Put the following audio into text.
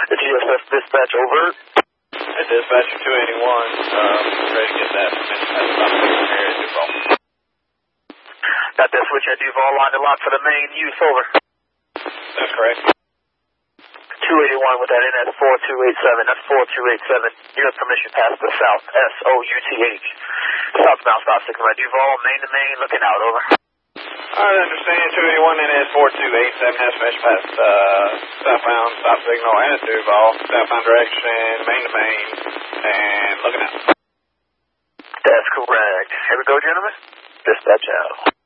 The GSS dispatch, over. Hey, dispatcher 281, ready to get that stop signal here at Duval. Got that switch at Duval, line to lock for the main use, over. That's correct. 281 with that in at 4287. That's 4287. You have permission past the south, SOUTH. Southbound stop signal at Duval, main to main, looking out, over. Alright, understand. 281 in at 4287 has permission past southbound stop signal at Duval, southbound direction, main to main, and looking out. That's correct. Here we go, gentlemen. Dispatch out.